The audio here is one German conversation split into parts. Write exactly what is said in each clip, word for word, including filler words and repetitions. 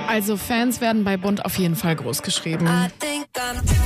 Also Fans werden bei Bund auf jeden Fall groß geschrieben. I think I'm tripping.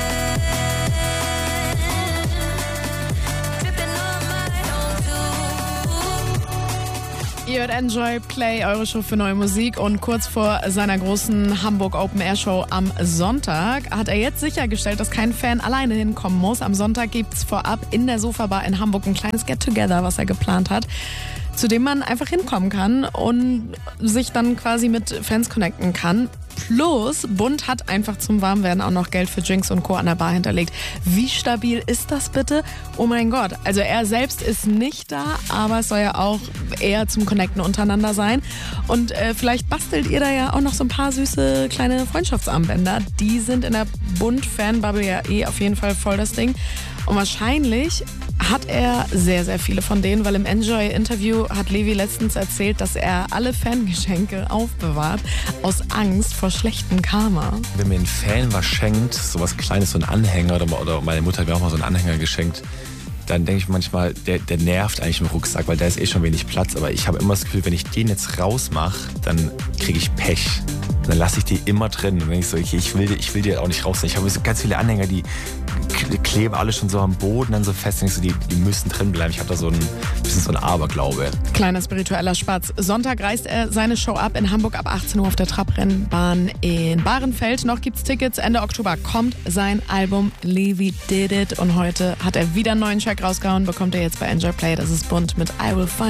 Tripping on my own too. Ihr hört Enjoy Play, eure Show für neue Musik, und kurz vor seiner großen Hamburg Open Air Show am Sonntag hat er jetzt sichergestellt, dass kein Fan alleine hinkommen muss. Am Sonntag gibt's vorab in der Sofa-Bar in Hamburg ein kleines Get-Together, was er geplant hat, zu dem man einfach hinkommen kann und sich dann quasi mit Fans connecten kann. Plus, Bund hat einfach zum Warmwerden auch noch Geld für Drinks und Co. an der Bar hinterlegt. Wie stabil ist das bitte? Oh mein Gott. Also er selbst ist nicht da, aber es soll ja auch eher zum Connecten untereinander sein. Und äh, vielleicht bastelt ihr da ja auch noch so ein paar süße kleine Freundschaftsarmbänder. Die sind in der Bund-Fanbubble ja eh auf jeden Fall voll das Ding. Und wahrscheinlich hat er sehr, sehr viele von denen, weil im Enjoy-Interview hat Levi letztens erzählt, dass er alle Fangeschenke aufbewahrt aus Angst vor schlechtem Karma. Wenn mir ein Fan was schenkt, sowas Kleines, so ein Anhänger, oder, oder meine Mutter hat mir auch mal so einen Anhänger geschenkt, dann denke ich manchmal, der, der nervt eigentlich im Rucksack, weil da ist eh schon wenig Platz. Aber ich habe immer das Gefühl, wenn ich den jetzt rausmache, dann kriege ich Pech. Dann lasse ich die immer drin. Und dann denke ich so, okay, ich will, ich will die auch nicht rausnehmen. Ich habe so ganz viele Anhänger, die kleben alle schon so am Boden dann so fest. Und ich so, die, die müssen drin bleiben. Ich habe da so ein bisschen so ein Aberglaube. Kleiner spiritueller Spatz. Sonntag reist er seine Show ab in Hamburg ab achtzehn Uhr auf der Trabrennbahn in Bahrenfeld. Noch gibt's Tickets. Ende Oktober kommt sein Album Levi Did It. Und heute hat er wieder einen neuen Track rausgehauen. Bekommt er jetzt bei Enjoy Play. Das ist Bund mit I Will Find.